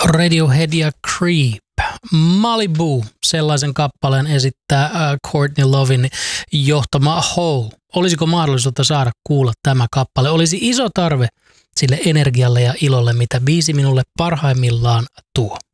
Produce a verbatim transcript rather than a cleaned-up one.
Radiohead ja Creep. Malibu, sellaisen kappaleen esittää äh, Courtney Loven johtama Hole. Olisiko mahdollisuutta saada kuulla tämä kappale? Olisi iso tarve sille energialle ja ilolle, mitä biisi minulle parhaimmillaan tuo.